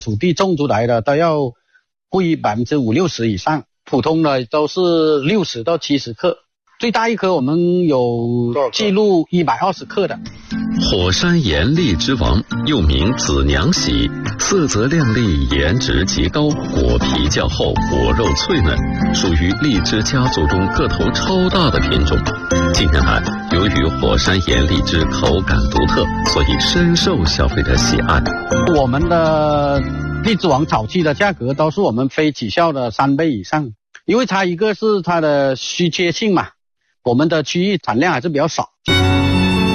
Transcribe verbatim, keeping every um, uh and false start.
土地种出来的都要贵百分之五六十以上，普通的都是六十到七十克，最大一颗我们有记录一百二十克的。 火山岩荔枝王又名紫娘喜，色泽亮丽，颜值极高，果皮较厚，果肉脆嫩，属于荔枝家族中个头超大的品种。近年来，由于火山岩荔枝口感独特，所以深受消费者喜爱。 我们的荔枝王草期的价格都是我们非起效的三倍以上，因为它一个是它的稀缺性嘛，我们的区域产量还是比较少。